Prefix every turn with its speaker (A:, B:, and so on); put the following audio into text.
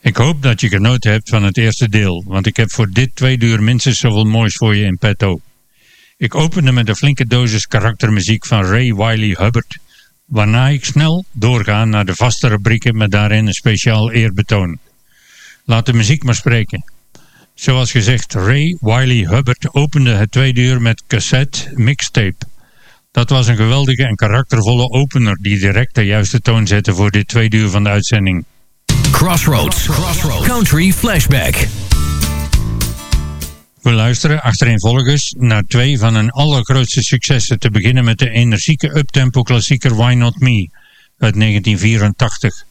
A: Ik hoop dat je genoten hebt van het eerste deel, want ik heb voor dit tweede uur minstens zoveel moois voor je in petto. Ik opende met een flinke dosis karaktermuziek van Ray Wylie Hubbard, waarna ik snel doorga naar de vaste rubrieken met daarin een speciaal eerbetoon. Laat de muziek maar spreken. Zoals gezegd, Ray Wylie Hubbard opende het tweede uur met Cassette Mixtape. Dat was een geweldige en karaktervolle opener die direct de juiste toon zette voor dit tweede uur van de uitzending.
B: Crossroads. Country Flashback.
A: We luisteren achtereenvolgens naar twee van hun allergrootste successen, te beginnen met de energieke uptempo klassieker Why Not Me uit 1984.